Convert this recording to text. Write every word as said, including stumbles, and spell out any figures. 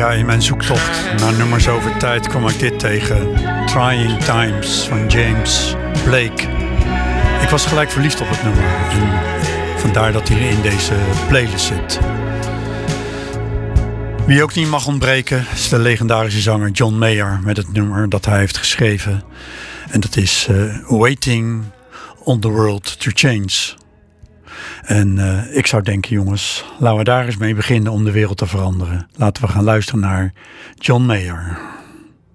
Ja, in mijn zoektocht naar nummers over tijd kwam ik dit tegen. Trying Times van James Blake. Ik was gelijk verliefd op het nummer. En vandaar dat hij in deze playlist zit. Wie ook niet mag ontbreken is de legendarische zanger John Mayer met het nummer dat hij heeft geschreven. En dat is uh, Waiting on the World to Change. En uh, ik zou denken, jongens, laten we daar eens mee beginnen om de wereld te veranderen. Laten we gaan luisteren naar John Mayer.